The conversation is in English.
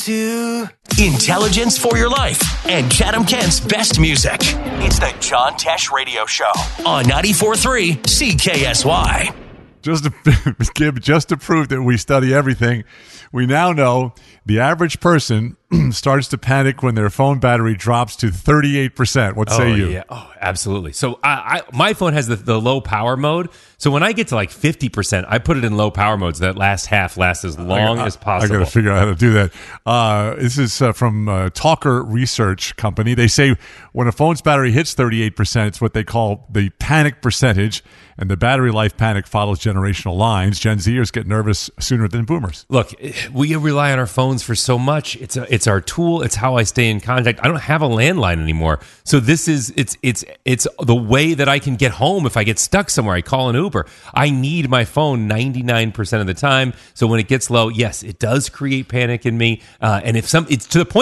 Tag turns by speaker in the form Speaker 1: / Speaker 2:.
Speaker 1: Intelligence for your life and Chatham Kent's best music. It's the John Tesh Radio Show on 94.3 CKSY.
Speaker 2: Just to prove that we study everything, we now know the average person starts to panic when their phone battery drops to 38%. What say you?
Speaker 3: Yeah. Oh, absolutely. So my phone has the low power mode. So when I get to like 50%, I put it in low power mode so that last half lasts as long as possible.
Speaker 2: I got to figure out how to do that. This is from Talker Research Company. They say when a phone's battery hits 38%, it's what they call the panic percentage, and the battery life panic follows generational lines. Gen Zers get nervous sooner than boomers.
Speaker 3: Look, we rely on our phones for so much. It's our tool. It's how I stay in contact. I don't have a landline anymore. So this is it's the way that I can get home if I get stuck somewhere. I call an Uber. I need my phone 99% of the time. So when it gets low, yes, it does create panic in me. And it's to the point